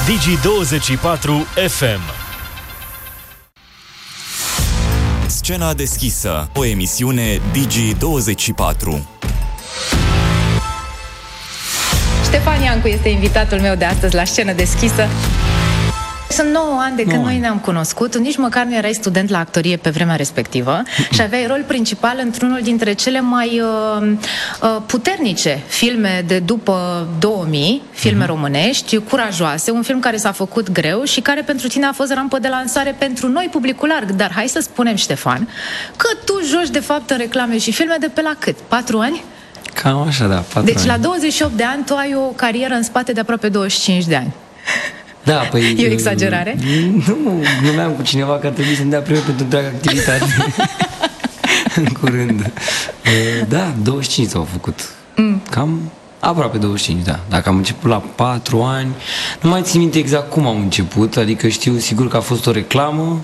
Digi24 FM. Scena deschisă, o emisiune Digi24. Ștefan Iancu este invitatul meu de astăzi la Scenă deschisă. Sunt 9 ani de când noi ne-am cunoscut, nici măcar nu erai student la actorie pe vremea respectivă și aveai rol principal într-unul dintre cele mai puternice filme de după 2000, filme românești, Curajoase, un film care s-a făcut greu și care pentru tine a fost rampă de lansare pentru noi, publicul larg. Dar hai să spunem, Ștefan, că tu joci de fapt în reclame și filme de pe la cât? 4 ani? Cam așa, da, 4 deci ani. la 28 de ani tu ai o carieră în spate de aproape 25 de ani. Da, păi... E o exagerare? Nu, glumeam cu cineva că ar trebui să-mi dea premiu pentru întreaga activitate. În curând. Da, 25 s-au făcut. Cam aproape 25, da. Dacă am început la 4 ani, nu mai țin minte exact cum am început, adică știu sigur că a fost o reclamă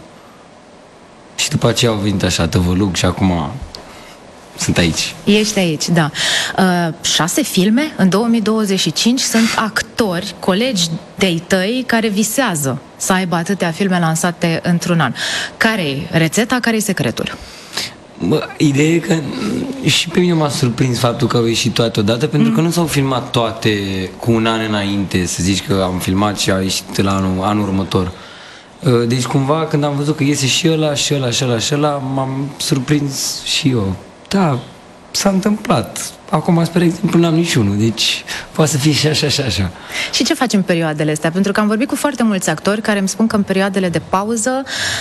și după aceea au venit așa tăvălug și acum... sunt aici. Ești aici, da. 6 filme în 2025, sunt actori, colegi de-ai tăi care visează să aibă atâtea filme lansate într-un an. Care-i rețeta, care-i secretul? Ideea e că și pe mine m-a surprins faptul că au ieșit toate odată, pentru că nu s-au filmat toate cu un an înainte, să zici că am filmat și a ieșit la anul următor. Deci cumva când am văzut că iese și ăla, și ăla, și ăla, și ăla, m-am surprins și eu. Da, s-a întâmplat. Acum, spre exemplu, n-am niciunul, deci poate să fie și așa, și așa. Și ce faci în perioadele astea? Pentru că am vorbit cu foarte mulți actori care îmi spun că în perioadele de pauză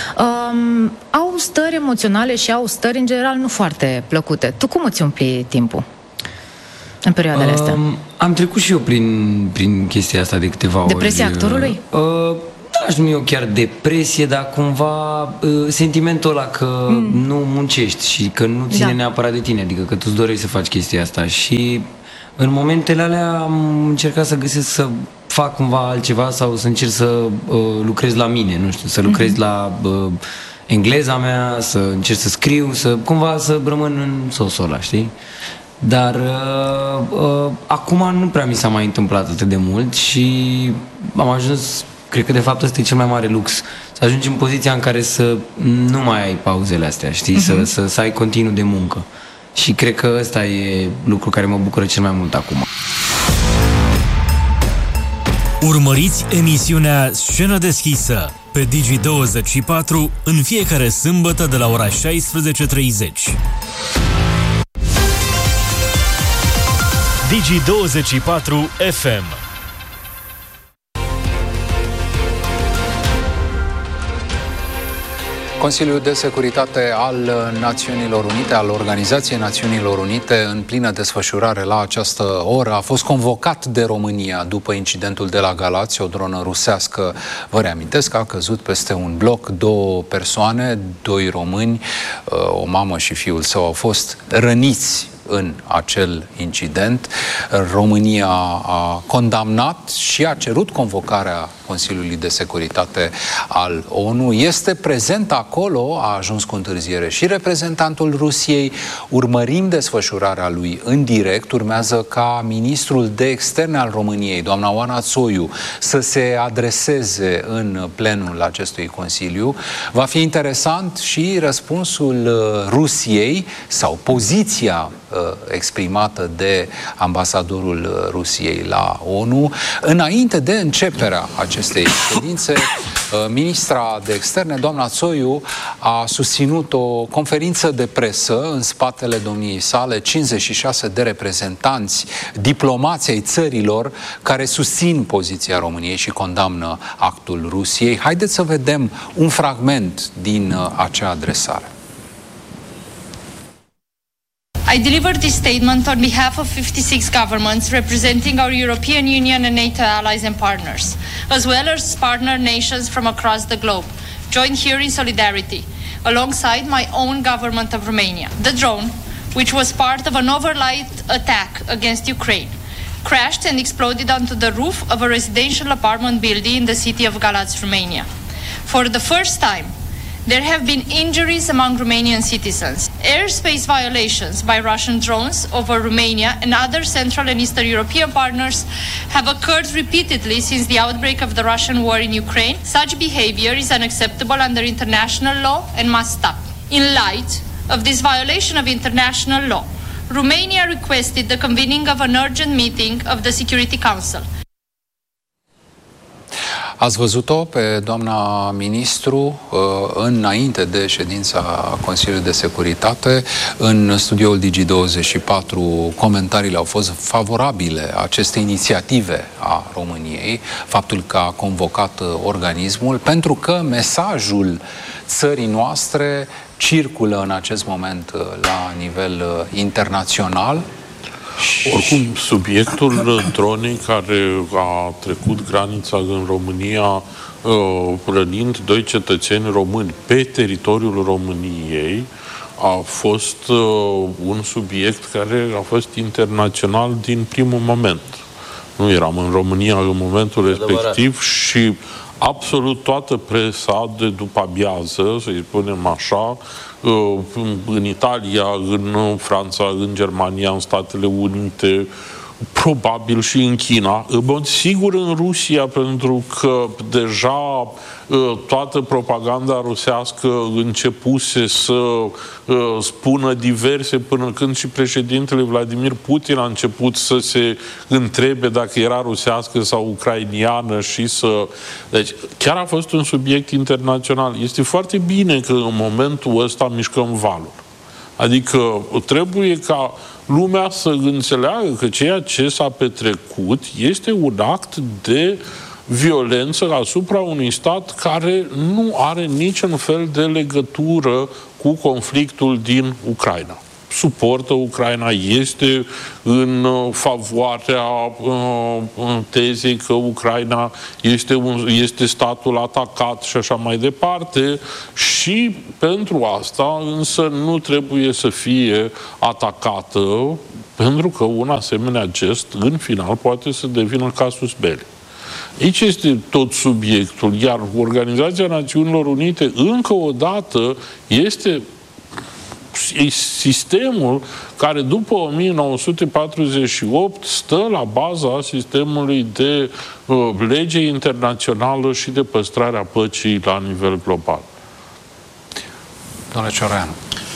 au stări emoționale și au stări, în general, nu foarte plăcute. Tu cum îți umpli timpul în perioadele astea? Am trecut și eu prin chestia asta de câteva ori. Depresia actorului? Aș numi eu chiar depresie, dar cumva sentimentul ăla că nu muncești și că nu ține neapărat de tine, adică că tu îți dorești să faci chestia asta. Și în momentele alea am încercat să găsesc să fac cumva altceva sau să încerc să lucrez la mine, nu știu, să lucrez la engleza mea, să încerc să scriu, să cumva să rămân în sosul ăla, știi? Dar acum nu prea mi s-a mai întâmplat atât de mult și am ajuns... Cred că, de fapt, ăsta e cel mai mare lux. Să ajungi în poziția în care să nu mai ai pauzele astea, știi? Să ai continuu de muncă. Și cred că ăsta e lucru care mă bucură cel mai mult acum. Urmăriți emisiunea Scenă deschisă pe Digi24 în fiecare sâmbătă de la ora 16:30. Digi24 FM. Consiliul de Securitate al Națiunilor Unite, al Organizației Națiunilor Unite, în plină desfășurare la această oră, a fost convocat de România după incidentul de la Galați. O dronă rusească, vă reamintesc, că a căzut peste un bloc. 2 persoane, 2 români, o mamă și fiul său au fost răniți în acel incident. România a condamnat și a cerut convocarea Consiliului de Securitate al ONU. Este prezent acolo, a ajuns cu întârziere și reprezentantul Rusiei. Urmărim desfășurarea lui în direct. Urmează ca ministrul de externe al României, doamna Oana Țoiu, să se adreseze în plenul acestui Consiliu. Va fi interesant și răspunsul Rusiei sau poziția exprimată de ambasadorul Rusiei la ONU. Înainte de începerea acestei ședințe, ministra de externe, doamna Țoiu, a susținut o conferință de presă în spatele domniei sale, 56 de reprezentanți, diplomați ai țărilor care susțin poziția României și condamnă actul Rusiei. Haideți să vedem un fragment din acea adresare. I delivered this statement on behalf of 56 governments representing our European Union and NATO allies and partners, as well as partner nations from across the globe, joined here in solidarity, alongside my own government of Romania. The drone, which was part of an overnight attack against Ukraine, crashed and exploded onto the roof of a residential apartment building in the city of Galați, Romania. For the first time, there have been injuries among Romanian citizens. Airspace violations by Russian drones over Romania and other Central and Eastern European partners have occurred repeatedly since the outbreak of the Russian war in Ukraine. Such behavior is unacceptable under international law and must stop. In light of this violation of international law, Romania requested the convening of an urgent meeting of the Security Council. Ați văzut-o pe doamna ministru înainte de ședința Consiliului de Securitate. În studioul Digi24 comentariile au fost favorabile acestei inițiative a României, faptul că a convocat organismul, pentru că mesajul țării noastre circulă în acest moment la nivel internațional. Oricum, subiectul dronei care a trecut granița în România rănind 2 cetățeni români pe teritoriul României a fost un subiect care a fost internațional din primul moment. Nu eram în România în momentul respectiv și absolut toată presa de după amiază, să-i spunem așa, în Italia, în Franța, în Germania, în Statele Unite, probabil și în China, în mod sigur în Rusia, pentru că deja toată propaganda rusească începuse să spună diverse, până când și președintele Vladimir Putin a început să se întrebe dacă era rusească sau ucrainiană și să... Deci, chiar a fost un subiect internațional. Este foarte bine că în momentul ăsta mișcăm valul. Adică trebuie ca lumea să înțeleagă că ceea ce s-a petrecut este un act de violență asupra unui stat care nu are niciun fel de legătură cu conflictul din Ucraina. Suportă Ucraina, este în favoarea tezei că Ucraina este statul atacat și așa mai departe, și pentru asta însă nu trebuie să fie atacată, pentru că un asemenea gest în final poate să devină casus belli. Aici este tot subiectul, iar Organizația Națiunilor Unite încă o dată este sistemul care după 1948 stă la baza sistemului de lege internațională și de păstrarea păcii la nivel global. Doamne Cioreanu.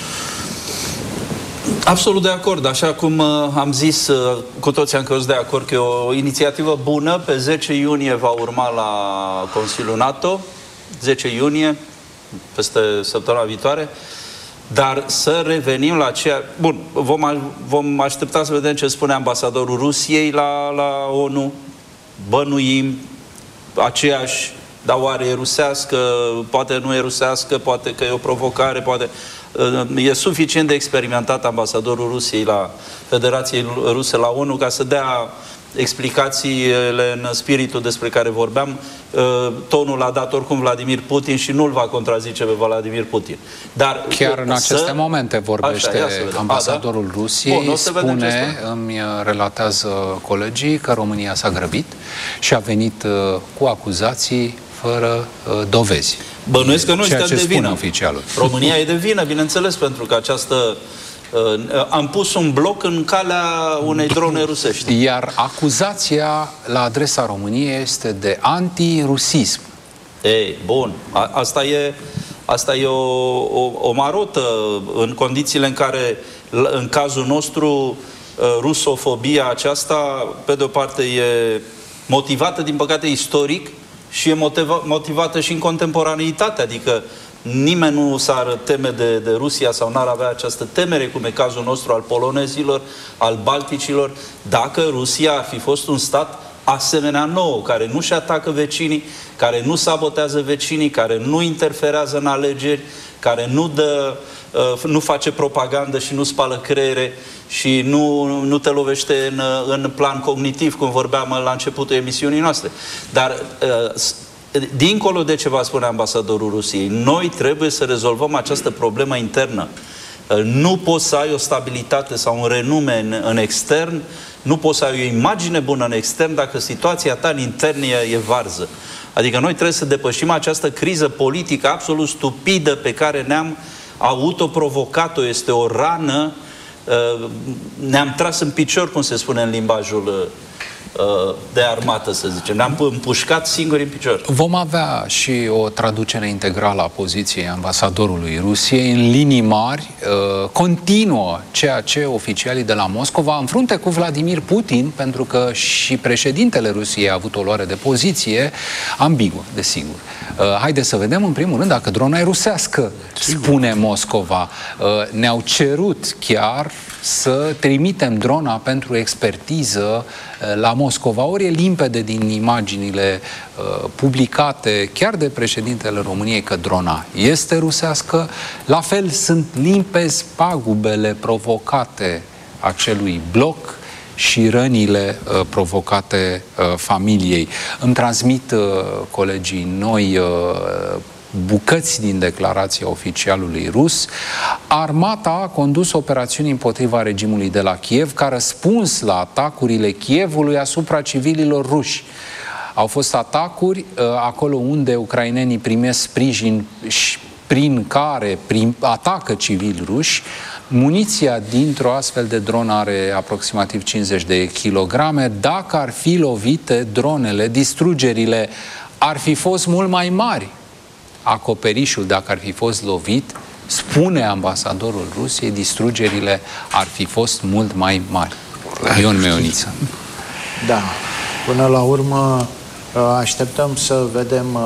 Absolut de acord. Așa cum am zis, cu toții am căzut de acord că e o inițiativă bună. Pe 10 iunie va urma la Consiliul NATO. 10 iunie, peste săptămâna viitoare. Dar să revenim la ceea... Bun, vom aștepta să vedem ce spune ambasadorul Rusiei la ONU. Bănuim aceeași, dar oare e rusească, poate nu e rusească, poate că e o provocare, poate... E suficient de experimentat ambasadorul Rusiei la Federației Ruse la ONU ca să dea explicațiile în spiritul despre care vorbeam. Tonul l-a dat oricum Vladimir Putin și nu-l va contrazice pe Vladimir Putin. Dar chiar în aceste momente vorbește ambasadorul Rusiei. Bun, spune, îmi relatează colegii că România s-a grăbit și a venit cu acuzații fără dovezi. Bănuiesc că nu ceea este ce de vină. Oficialul. România e de vină, bineînțeles, pentru că această... am pus un bloc în calea unei drone rusești. Iar acuzația la adresa României este de antirusism. Ei, bun. Asta e o marotă în condițiile în care, în cazul nostru, rusofobia aceasta, pe de o parte, e motivată, din păcate, istoric și e motivată și în contemporaneitate. Adică nimeni nu s-ar teme de Rusia sau n-ar avea această temere, cum e cazul nostru al polonezilor, al balticilor, dacă Rusia ar fi fost un stat asemenea nou, care nu-și atacă vecinii, care nu sabotează vecinii, care nu interferează în alegeri, care nu face propagandă și nu spală creiere și nu te lovește în plan cognitiv, cum vorbeam la începutul emisiunii noastre. Dar dincolo de ce va spune ambasadorul Rusiei, noi trebuie să rezolvăm această problemă internă. Nu poți să ai o stabilitate sau un renume în extern, nu poți să ai o imagine bună în extern dacă situația ta în intern e varză. Adică noi trebuie să depășim această criză politică absolut stupidă pe care ne-am autoprovocat-o. Este o rană, ne-am tras în picior, cum se spune în limbajul de armată, să zicem. Ne-am împușcat singuri în picior. Vom avea și o traducere integrală a poziției ambasadorului Rusiei. În linii mari, continuă ceea ce oficialii de la Moscova, în frunte cu Vladimir Putin, pentru că și președintele Rusiei a avut o luare de poziție ambiguă, desigur. Haideți să vedem, în primul rând, dacă drona e rusească, spune Moscova. Ne-au cerut chiar să trimitem drona pentru expertiză la Moscova. Ori e limpede din imaginile publicate chiar de președintele României că drona este rusească. La fel sunt limpezi pagubele provocate acelui bloc și rănile provocate familiei. Îmi transmit colegii noi bucăți din declarația oficialului rus. Armata a condus operațiuni împotriva regimului de la Kiev ca răspuns la atacurile Kievului asupra civililor ruși. Au fost atacuri acolo unde ucrainenii primesc sprijin prin care atacă civili ruși. Muniția dintr-o astfel de dronă are aproximativ 50 de kilograme. Dacă ar fi lovite dronele, distrugerile ar fi fost mult mai mari. Acoperișul, dacă ar fi fost lovit, spune ambasadorul Rusiei, distrugerile ar fi fost mult mai mari. Ion Meoniță. Da. Până la urmă așteptăm să vedem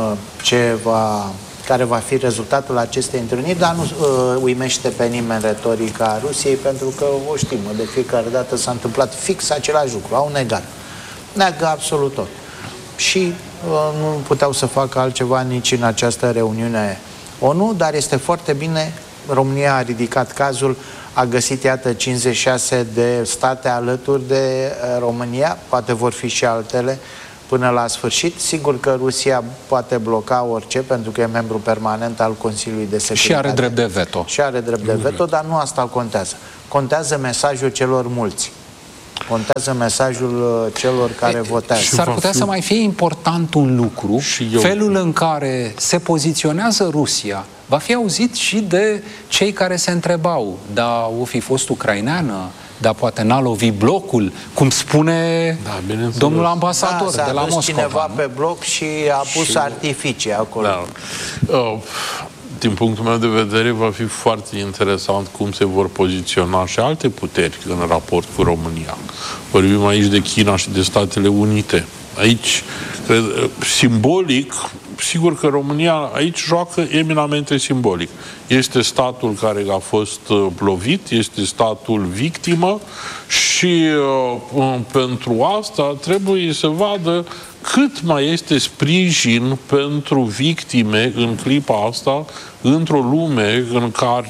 care va fi rezultatul acestei întâlniri, dar nu uimește pe nimeni retorica Rusiei, pentru că o știm, de fiecare dată s-a întâmplat fix același lucru, au negat. Neagă absolut tot. Și nu puteau să facă altceva nici în această reuniune ONU, dar este foarte bine, România a ridicat cazul, a găsit, iată, 56 de state alături de România, poate vor fi și altele până la sfârșit. Sigur că Rusia poate bloca orice, pentru că e membru permanent al Consiliului de Securitate. Și are drept de veto. Și are drept de veto, dar nu asta contează. Contează mesajul celor mulți. Contează mesajul celor care votează. S-ar putea să mai fie important un lucru, felul în care se poziționează Rusia va fi auzit și de cei care se întrebau, da, o fi fost ucraineană, dar poate n-a lovit blocul, cum spune domnul ambasador de la Moscova. Cineva pe bloc și a pus artificii acolo. Da. Din punctul meu de vedere, va fi foarte interesant cum se vor poziționa și alte puteri în raport cu România. Vorbim aici de China și de Statele Unite. Aici, simbolic, sigur că România aici joacă eminamente simbolic. Este statul care a fost lovit, este statul victimă și pentru asta trebuie să vadă cât mai este sprijin pentru victime în clipa asta, într-o lume în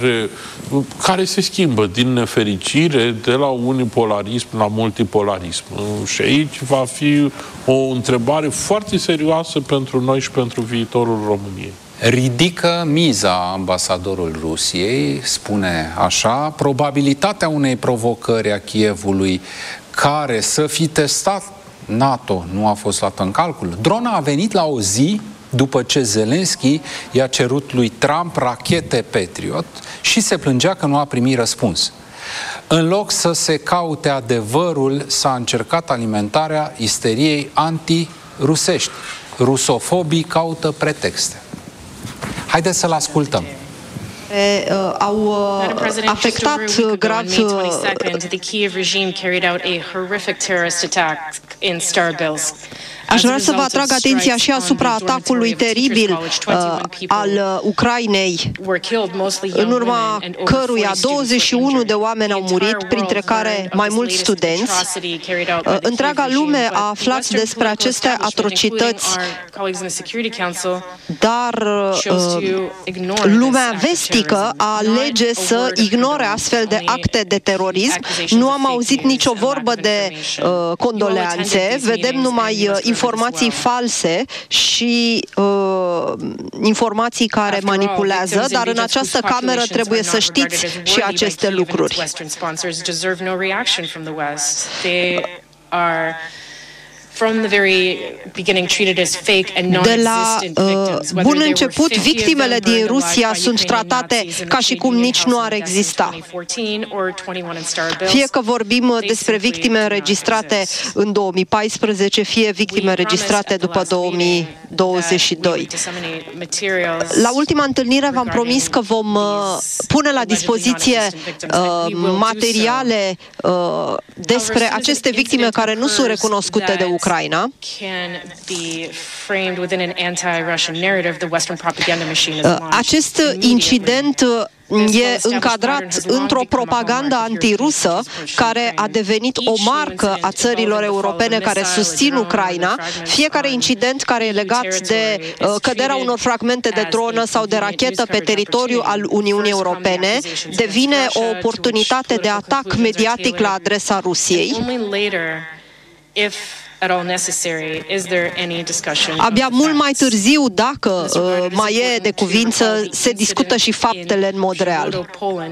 care se schimbă din nefericire de la unipolarism la multipolarism. Și aici va fi o întrebare foarte serioasă pentru noi și pentru viitorul României. Ridică miza ambasadorul Rusiei, spune așa, probabilitatea unei provocări a Kievului care să fi testat NATO nu a fost luată în calcul. Drona a venit la o zi după ce Zelensky i-a cerut lui Trump rachete Patriot și se plângea că nu a primit răspuns. În loc să se caute adevărul, s-a încercat alimentarea isteriei anti-rusești. Rusofobii caută pretexte. Haideți să-l ascultăm. Au afectat grav. The Kiev regime carried out a horrific terrorist attack in Starbilsk. Aș vrea să vă atrag atenția și asupra atacului teribil al Ucrainei, în urma căruia 21 de oameni au murit, printre care mai mulți studenți. Întreaga lume a aflat despre aceste atrocități, dar lumea vestică alege să ignore astfel de acte de terorism. Nu am auzit nicio vorbă de condoleanțe, vedem numai informații false și informații care manipulează, dar în această cameră trebuie să știți și aceste lucruri. De la bun început, victimele din Rusia sunt tratate ca și cum nici nu ar exista. Fie că vorbim despre victime înregistrate în 2014, fie victime înregistrate după 2022. La ultima întâlnire v-am promis că vom pune la dispoziție materiale despre aceste victime care nu sunt recunoscute de Ucraina. Acest incident e încadrat într-o propagandă antirusă care a devenit o marcă a țărilor europene care susțin Ucraina. Fiecare incident care e legat de căderea unor fragmente de dronă sau de rachetă pe teritoriul al Uniunii Europene devine o oportunitate de atac mediatic la adresa Rusiei. Abia mult mai târziu, dacă mai e de cuvință, se discută și faptele în mod real.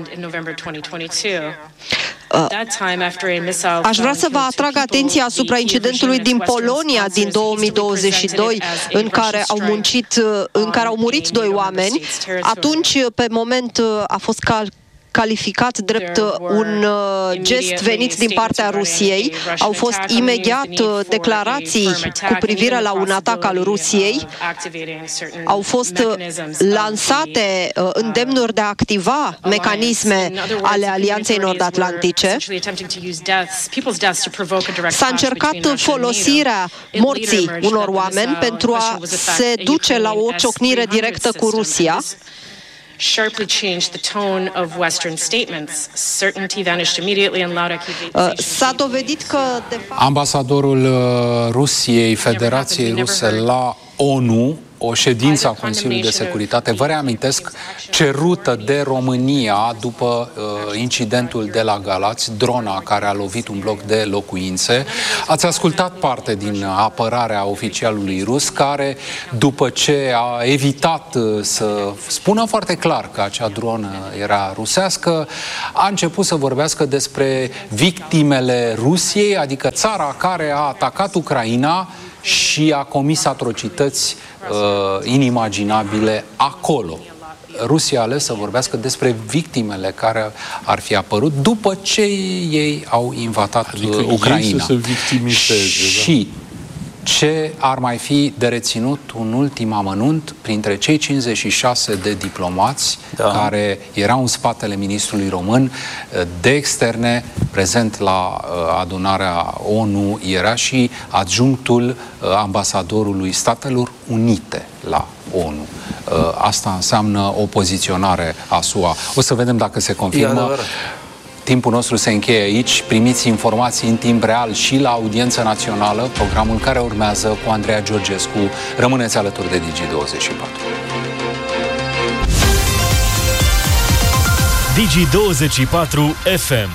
Aș vrea să vă atrag atenția asupra incidentului din Polonia din 2022, în care au murit 2 oameni. Atunci, pe moment, a fost calificat drept un gest venit din partea Rusiei. Au fost imediat declarații cu privire la un atac al Rusiei. Au fost lansate îndemnuri de a activa mecanisme ale Alianței Nord-Atlantice. S-a încercat folosirea morții unor oameni pentru a se duce la o ciocnire directă cu Rusia. S-a dovedit că ambasadorul Rusiei, Federației Ruse la ONU, o ședință a Consiliului de Securitate, vă reamintesc, cerută de România după incidentul de la Galați, drona care a lovit un bloc de locuințe. Ați ascultat parte din apărarea oficialului rus, care, după ce a evitat să spună foarte clar că acea dronă era rusească, a început să vorbească despre victimele Rusiei, adică țara care a atacat Ucraina și a comis atrocități inimaginabile acolo. Rusia a ales să vorbească despre victimele care ar fi apărut după ce ei au invadat Ucraina. Și ce ar mai fi de reținut, un ultim amănunt, printre cei 56 de diplomați care erau în spatele ministrului român de externe, prezent la adunarea ONU, era și adjunctul ambasadorului Statelor Unite la ONU. Asta înseamnă o poziționare a SUA. O să vedem dacă se confirmă. Timpul nostru se încheie aici. Primiți informații în timp real și la Audiența Națională, programul care urmează cu Andreea Georgescu. Rămâneți alături de Digi24. Digi24 FM.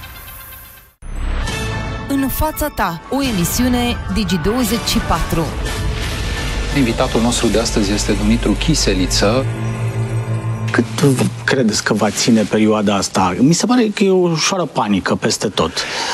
În fața ta, o emisiune Digi24. Invitatul nostru de astăzi este Dumitru Chiseliță. Cât credeți că va ține perioada asta? Mi se pare că e o ușoară panică peste tot.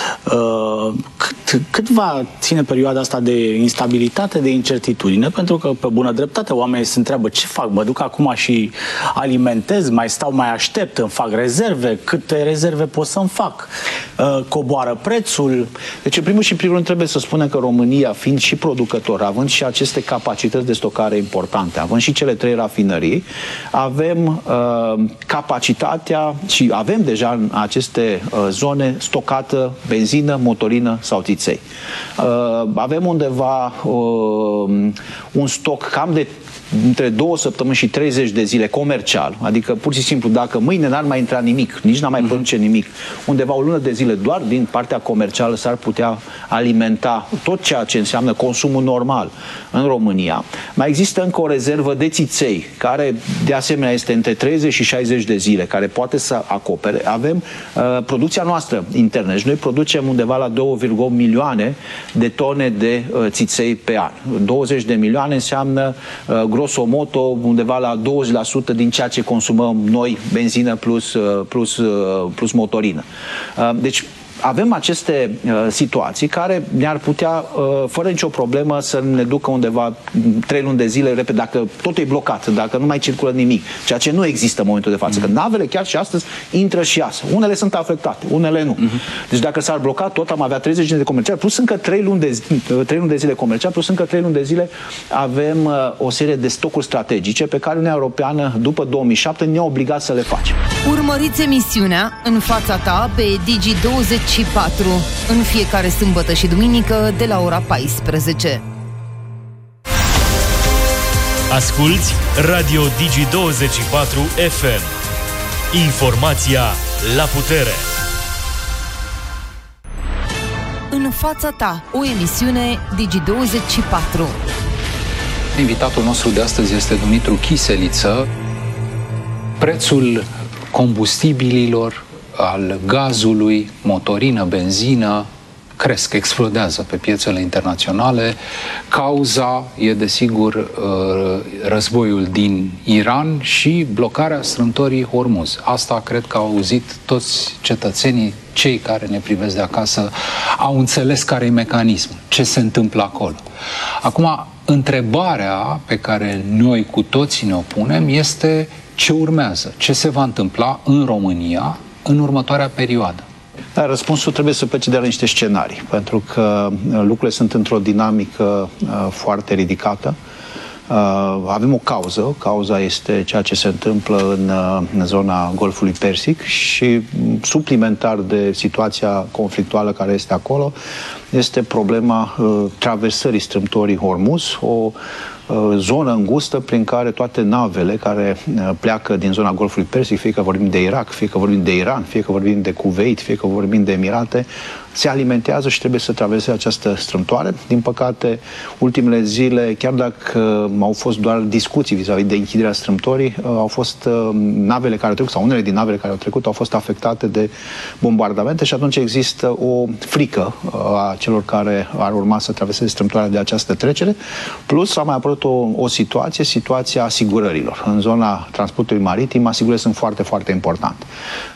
Cât va ține perioada asta de instabilitate, de incertitudine? Pentru că, pe bună dreptate, oamenii se întreabă ce fac? Mă duc acum și alimentez, mai stau, mai aștept, îmi fac rezerve? Câte rezerve pot să-mi fac? Coboară prețul? Deci, în primul și primul rând, trebuie să spunem că România, fiind și producător, având și aceste capacități de stocare importante, având și cele 3 rafinării, avem capacitatea și avem deja în aceste zone stocată benzină, motorină sau țiței. Avem undeva un stoc cam de între 2 săptămâni și 30 de zile comercial, adică pur și simplu dacă mâine n-ar mai intra nimic, nici n-ar mai produce nimic, undeva o lună de zile doar din partea comercială s-ar putea alimenta tot ceea ce înseamnă consumul normal în România. Mai există încă o rezervă de țiței, care de asemenea este între 30 și 60 de zile, care poate să acopere. Avem producția noastră internă și noi producem undeva la 2,8 milioane de tone de țiței pe an. 20 de milioane înseamnă grosomodo undeva la 20% din ceea ce consumăm noi, benzină plus motorină. Deci avem aceste situații care ne-ar putea, fără nicio problemă, să ne ducă undeva 3 luni de zile, repede, dacă totul e blocat, dacă nu mai circulă nimic, ceea ce nu există în momentul de față, că navele chiar și astăzi intră și iasă. Unele sunt afectate, unele nu. Deci dacă s-ar bloca tot, am avea 30 de comerciali, plus încă 3 luni de zile comerciali, plus încă 3 luni de zile avem o serie de stocuri strategice pe care Uniunea Europeană, după 2007, ne-a obligat să le facem. Urmăriți emisiunea În fața ta pe Digi24 în fiecare sâmbătă și duminică de la ora 14. Asculți Radio Digi24 FM. Informația la putere. În fața ta, o emisiune Digi24. Invitatul nostru de astăzi este Dumitru Chiseliță. Prețul combustibililor, al gazului, motorină, benzină, cresc, explodează pe piețele internaționale. Cauza e, desigur, războiul din Iran și blocarea strâmtorii Hormuz. Asta cred că au auzit toți cetățenii, cei care ne privesc de acasă, au înțeles care e mecanismul, ce se întâmplă acolo. Acum, întrebarea pe care noi cu toții ne o punem este ce urmează, ce se va întâmpla în România în următoarea perioadă. Dar răspunsul trebuie să plece de la niște scenarii, pentru că lucrurile sunt într-o dinamică foarte ridicată. Avem o cauză. Cauza este ceea ce se întâmplă în zona Golfului Persic și suplimentar de situația conflictuală care este acolo este problema traversării strâmtorii Hormuz, o zonă îngustă prin care toate navele care pleacă din zona Golfului Persic, fie că vorbim de Irak, fie că vorbim de Iran, fie că vorbim de Kuwait, fie că vorbim de Emirate, se alimentează și trebuie să traverseze această strâmtoare. Din păcate, ultimele zile, chiar dacă au fost doar discuții vis-a-vis de închiderea strâmtorii, au fost navele care au trecut, sau unele din navele care au trecut, au fost afectate de bombardamente și atunci există o frică a celor care ar urma să traverseze strâmtoarea de această trecere. Plus, a mai apărut o situația asigurărilor. În zona transportului maritim, asigurările sunt foarte, foarte importante.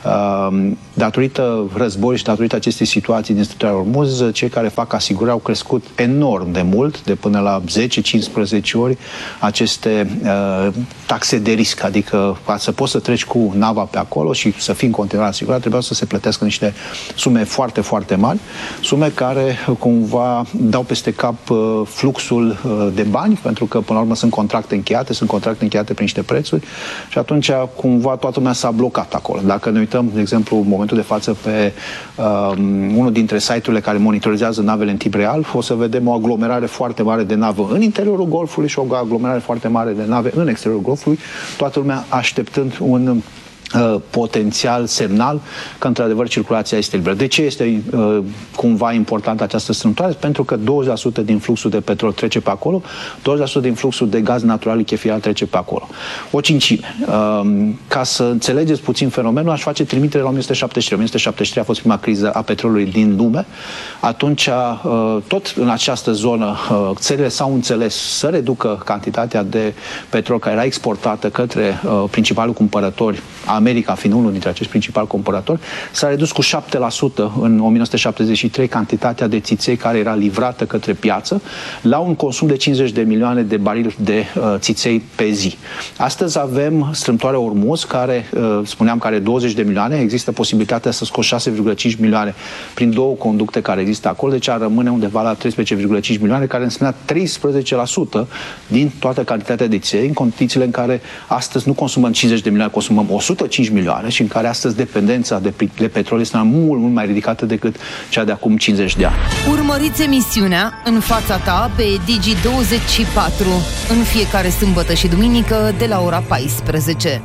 Datorită războiului și datorită acestei situații din strâmtoarea Hormuz, cei care fac asigurări au crescut enorm de mult, de până la 10-15 ori aceste taxe de risc, adică ca să poți să treci cu nava pe acolo și să fii în continuare asigurat, trebuia să se plătească niște sume foarte, foarte mari, sume care cumva dau peste cap fluxul de bani, pentru că până la urmă sunt contracte încheiate prin niște prețuri și atunci cumva toată lumea s-a blocat acolo. Dacă ne uităm, de exemplu, în momentul de față pe unul dintre site-urile care monitorizează navele în timp real, o să vedem o aglomerare foarte mare de nave în interiorul Golfului și o aglomerare foarte mare de nave în exteriorul Golfului, toată lumea așteptând un potențial semnal că într-adevăr circulația este liberă. De ce este cumva importantă această strâmtoare? Pentru că 20% din fluxul de petrol trece pe acolo, 20% din fluxul de gaz natural lichefiat trece pe acolo. O cincime. Ca să înțelegeți puțin fenomenul, aș face trimitere la 1973. 1973 a fost prima criză a petrolului din lume. Atunci, tot în această zonă, țările s-au înțeles să reducă cantitatea de petrol care era exportată către principalul cumpărători, America fiind unul dintre acești principali cumpărători, s-a redus cu 7% în 1973 cantitatea de țiței care era livrată către piață la un consum de 50 de milioane de barili de țiței pe zi. Astăzi avem strâmtoarea Hormuz, care, spuneam, că are 20 de milioane, există posibilitatea să scoți 6,5 milioane prin două conducte care există acolo, deci ar rămâne undeva la 13,5 milioane, care înseamnă 13% din toată cantitatea de țiței, în condițiile în care astăzi nu consumăm 50 de milioane, consumăm 105 milioane și în care astăzi dependența de petrol este mult, mult mai ridicată decât cea de acum 50 de ani. Urmăriți emisiunea În fața ta pe Digi24 în fiecare sâmbătă și duminică de la ora 14.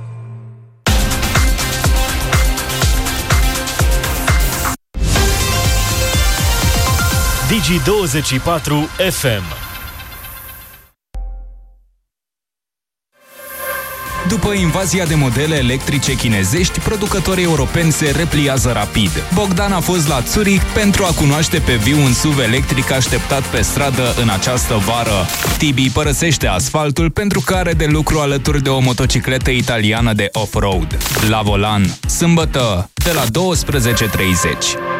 Digi24 FM. După invazia de modele electrice chinezești, producătorii europeni se repliază rapid. Bogdan a fost la Zurich pentru a cunoaște pe viu un SUV electric așteptat pe stradă în această vară. Tibi părăsește asfaltul pentru că are de lucru alături de o motocicletă italiană de off-road. La volan, sâmbătă, de la 12:30.